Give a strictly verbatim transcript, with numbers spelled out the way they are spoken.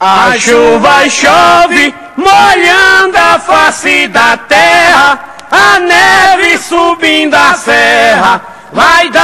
A chuva chove, molhando a face da terra, a neve subindo a serra, vai dar